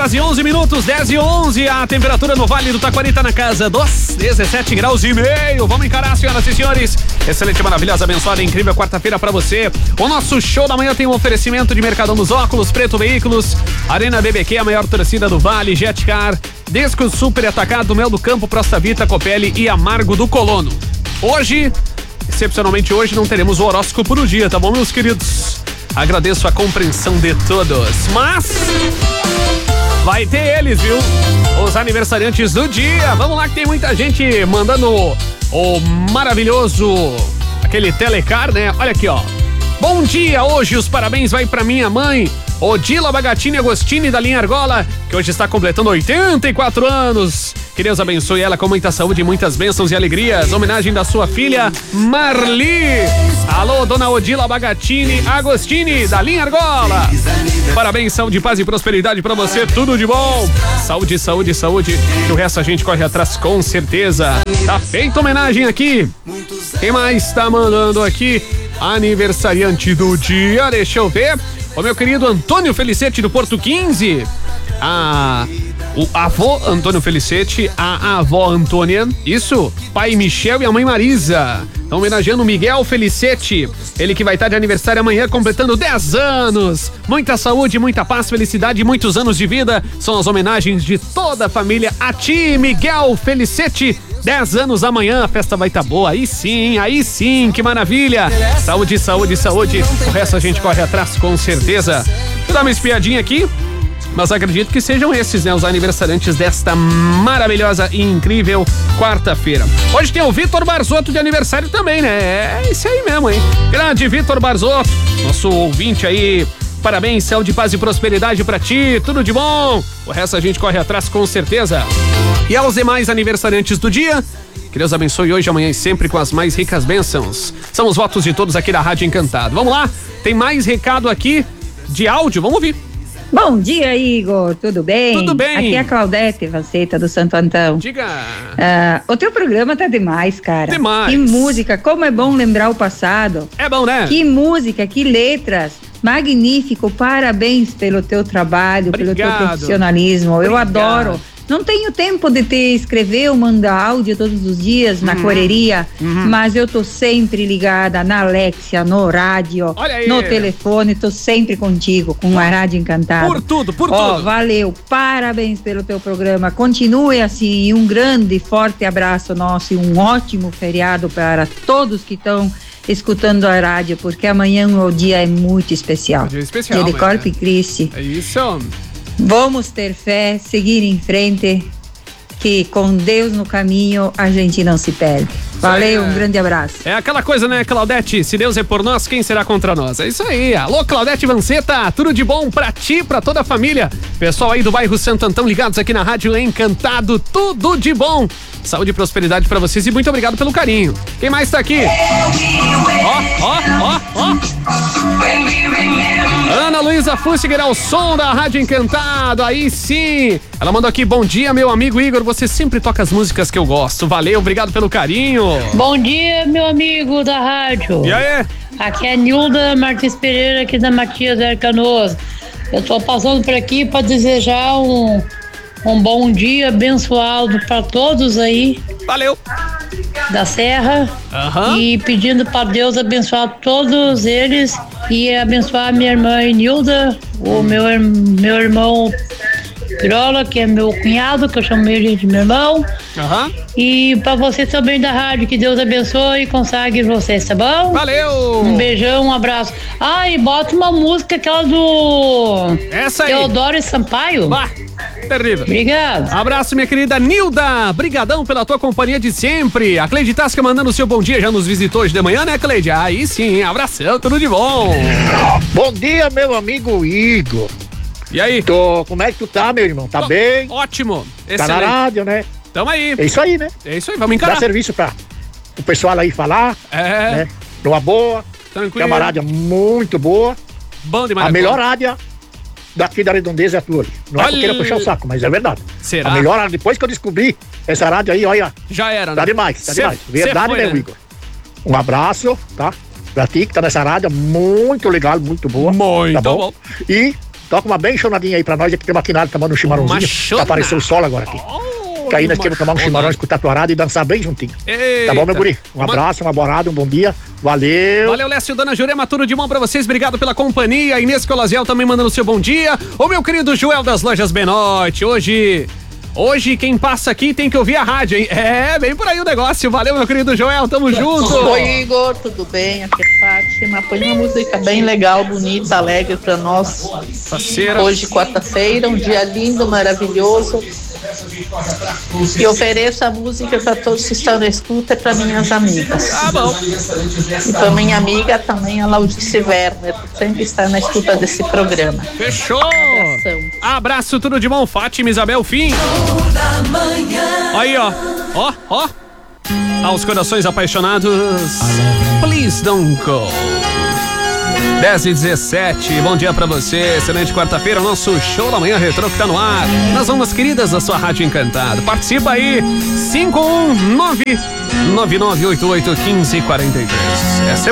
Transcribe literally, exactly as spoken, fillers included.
horas e onze minutos, dez e onze. A temperatura no Vale do Taquari tá na casa dos dezessete graus e meio. Vamos encarar, senhoras e senhores. Excelente, maravilhosa, abençoada, incrível quarta-feira pra você. O nosso show da manhã tem um oferecimento de Mercadão dos Óculos, Preto Veículos, Arena B B Q, a maior torcida do Vale, Jetcar, Desco Super Atacado, Mel do Campo, Prosta Vita, Copelli e Amargo do Colono. Hoje, excepcionalmente hoje, não teremos o horóscopo do dia, tá bom, meus queridos? Agradeço a compreensão de todos, mas vai ter eles, viu? Os aniversariantes do dia. Vamos lá que tem muita gente mandando o, o maravilhoso, aquele telecar, né? Olha aqui, ó. Bom dia, hoje os parabéns vai pra minha mãe, Odila Bagatini Agostini da linha Argola, que hoje está completando oitenta e quatro anos. Que Deus abençoe ela com muita saúde, muitas bênçãos e alegrias. Homenagem da sua filha Marli. Alô, dona Odila Bagatini Agostini da linha Argola. Parabéns, saúde, paz e prosperidade pra você, tudo de bom. Saúde, saúde, saúde, que o resto a gente corre atrás com certeza. Tá feita homenagem aqui. Quem mais tá mandando aqui? Aniversariante do dia, deixa eu ver. O meu querido Antônio Felicete do Porto quinze. A... O avô Antônio Felicete, a avó Antônia, isso, pai Michel e a mãe Marisa. Estão homenageando o Miguel Felicete, ele que vai estar de aniversário amanhã, completando dez anos. Muita saúde, muita paz, felicidade e muitos anos de vida. São as homenagens de toda a família a ti, Miguel Felicete. dez anos amanhã, a festa vai estar boa. Aí sim, aí sim, que maravilha. Saúde, saúde, saúde. O resto a gente corre atrás com certeza. Vou dar uma espiadinha aqui. Mas acredito que sejam esses, né, os aniversariantes desta maravilhosa e incrível quarta-feira. Hoje tem o Vitor Barzotto de aniversário também, né? É isso aí mesmo, hein? Grande Vitor Barzotto, nosso ouvinte aí. Parabéns, saúde, paz e prosperidade pra ti, tudo de bom. O resto a gente corre atrás com certeza. E aos demais aniversariantes do dia, que Deus abençoe hoje, amanhã e sempre com as mais ricas bênçãos. São os votos de todos aqui da Rádio Encantado. Vamos lá, tem mais recado aqui de áudio, vamos ouvir. Bom dia, Igor, tudo bem? Tudo bem. Aqui é a Claudete Vanceta do Santo Antão. Diga. Uh, o teu programa tá demais, cara. Demais. Que música, como é bom lembrar o passado. É bom, né? Que música, que letras. Magnífico, parabéns pelo teu trabalho, Obrigado. pelo teu profissionalismo. Obrigado. Eu adoro. Não tenho tempo de te escrever ou mandar áudio todos os dias na uhum. correria, uhum. mas eu tô sempre ligada na Alexia, no rádio, no telefone, tô sempre contigo, com a Rádio Encantada. Por tudo, por oh, tudo. Valeu, parabéns pelo teu programa, continue assim, e um grande, forte abraço nosso e um ótimo feriado para todos que estão escutando a rádio, porque amanhã o dia é muito especial. Dia especial, dia de Corpus Christi. É isso. Vamos ter fé, seguir em frente, que com Deus no caminho a gente não se perde. Valeu, é. um grande abraço. É aquela coisa, né, Claudete? Se Deus é por nós, quem será contra nós? É isso aí. Alô, Claudete Vanceta, tudo de bom pra ti, pra toda a família. Pessoal aí do bairro Santo Antão ligados aqui na Rádio Encantado, tudo de bom. Saúde e prosperidade pra vocês e muito obrigado pelo carinho. Quem mais tá aqui? Ó, ó, ó, ó. Ana Luísa Fustiger ao som da Rádio Encantado, aí sim. Ela mandou aqui, bom dia, meu amigo Igor, você sempre toca as músicas que eu gosto. Valeu, obrigado pelo carinho. Bom dia, meu amigo da rádio. E aí? Aqui é a Nilda Martins Pereira, aqui da Matias Arcanoas. Eu tô passando por aqui para desejar um, um bom dia abençoado para todos aí. Valeu. Da Serra. Uhum. E pedindo para Deus abençoar todos eles e abençoar minha irmã Nilda, o meu, meu irmão Pirola, que é meu cunhado, que eu chamo ele de meu irmão. Uhum. E pra vocês também da rádio, que Deus abençoe e consagre vocês, tá bom? Valeu! Um beijão, um abraço. Ah, e bota uma música, aquela do... Essa aí. Teodoro e Sampaio. Bah, terrível. Obrigado. Abraço, minha querida Nilda. Brigadão pela tua companhia de sempre. A Cleide Tasca mandando o seu bom dia, já nos visitou hoje de manhã, né, Cleide? Aí sim, abração, tudo de bom. Bom dia, meu amigo Igor. E aí? Tô, como é que tu tá, meu irmão? Tá Tô, bem? Ótimo. Excelente. Tá na rádio, né? Tamo aí. É isso aí, né? É isso aí, vamos encarar. Dá serviço pra o pessoal aí falar. É. Né? Numa boa. Tranquilo. É uma rádio muito boa. Bom demais. A melhor rádio daqui da Redondeza é a tua. Não olha... é que eu queira puxar o saco, mas é verdade. Será? A melhor rádio, depois que eu descobri essa rádio aí, olha. Já era, né? Tá demais, tá cê, demais. Verdade, foi, meu né? Igor. Um abraço, tá? Pra ti que tá nessa rádio, muito legal, muito boa. Muito tá bom? bom. E Toca uma bem chonadinha aí pra nós, aqui tem uma quinada tomando um chimarrãozinho. Que apareceu o sol agora aqui. Oh, que aí nós temos que tomar um chimarrão, escutar tatuarada e dançar bem juntinho. Eita. Tá bom, meu guri? Um abraço, uma borada, um bom dia. Valeu. Valeu, Lécio, Dona Jurema, tudo de bom pra vocês. Obrigado pela companhia. Inês Colaziel também mandando o seu bom dia. O meu querido Joel das Lojas Benoit. Hoje... Hoje, quem passa aqui tem que ouvir a rádio, hein? É, bem por aí o negócio. Valeu, meu querido Joel, tamo junto. Oi, Igor, tudo bem? Aqui é Fátima. Põe uma música bem legal, bonita, alegre pra nós. Parceira. Hoje, quarta-feira, um dia lindo, maravilhoso. E ofereço a música para todos que estão na escuta e para minhas amigas. Tá bom. E para minha amiga também, a Laudice Werner, que sempre está na escuta desse programa. Fechou! Um abração. Abraço, tudo de bom, Fátima, Isabel, fim. Aí, ó, ó, ó. Aos corações apaixonados, Please Don't Go. dez e dezessete, bom dia pra você, excelente quarta-feira, nosso show da manhã retrô que tá no ar, nas ondas queridas da sua Rádio Encantada. Participa aí, cinco um nove, nove nove oito oito, um cinco quatro três. Essa é